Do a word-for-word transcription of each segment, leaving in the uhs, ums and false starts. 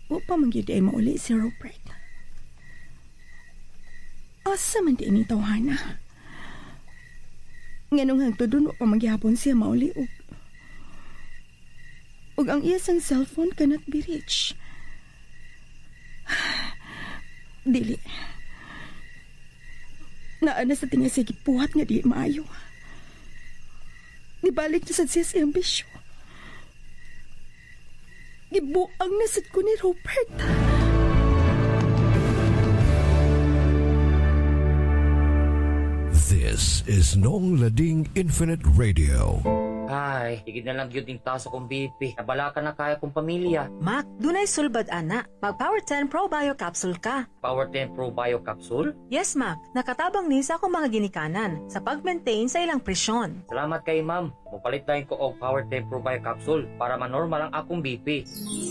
O pa man gyud ay mauli si Rupert. Asa man di ni tawhana. Nganong hangtod dun pa magyapon siya mauli og og ang iya sang cellphone cannot be reached. Dili. Naana sa tinga siya gipuhat nga di maayo. Nibalik na sad siya sa ambisyo. Gibuang na sad ko ni Robert. This is Nong Lading Infinite Radio. Ay, higit na lang yun yung taso kong B P. Nabala ka na kaya kong pamilya. Mac, dunay sulbad ana. Mag Power ten Pro Bio Capsule ka. Power ten Pro Bio Capsule? Yes, Mac. Nakatabang ni sa akong mga ginikanan sa pag-maintain sa ilang presyon. Salamat kay ma'am. Mupalit tayo ko og Power ten Pro Bio Capsule para manormal ang akong B P.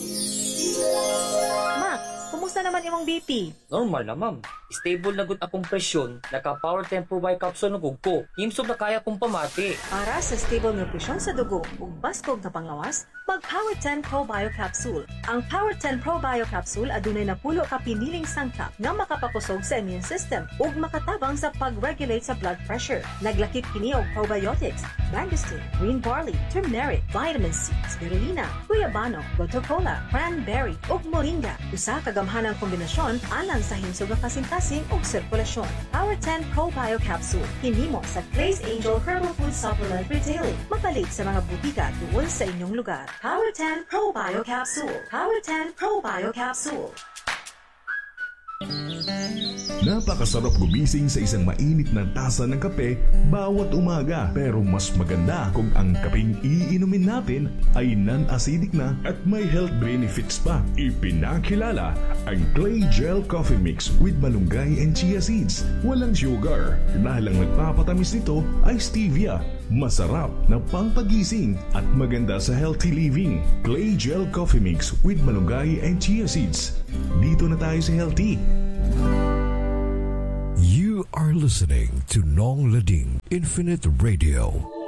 Mac, kumusta naman imong B P? Normal na ma'am. Stable na gud akong presyon. Naka-Power ten Pro Bio Capsule na gud ko. Himsog na kaya kong pamati. Para sa stable nutrition sa dugo ug baskog nga panglawas, mag Power ten Pro Bio Capsule. Ang Power ten Pro Bio Capsule adunay napulo ka piniling sangkap nga makapakusog sa immune system ug makatabang sa pag-regulate sa blood pressure. Naglakip kini og probiotics, mangosteen, green barley, turmeric, vitamin C, spirulina, guyabano, gotocola, cranberry ug moringa. Usa ka gamhanang kombinasyon alang sa himsog nga kasintasin ug sirkulasyon. Power ten Pro Bio Capsule hinimo sa Clay's Angel Herbal Food Supplement Retailing. Mapalit sa mga butika duol sa inyong lugar. Power ten Pro Bio Capsule. Power ten Pro Bio Capsule. Napakasarap gumising sa isang mainit na tasa ng kape bawat umaga. Pero mas maganda kung ang kapeng iinumin natin ay non-acidic na at may health benefits pa. Ipinakilala ang Clay Gel Coffee Mix with malunggay and chia seeds. Walang sugar. Dahil ang nagpapatamis nito ay stevia. Masarap na pangpagising at maganda sa healthy living. Clay Gel Coffee Mix with malunggay and chia seeds. Dito na tayo sa healthy. You are listening to Nong Lading Infinite Radio.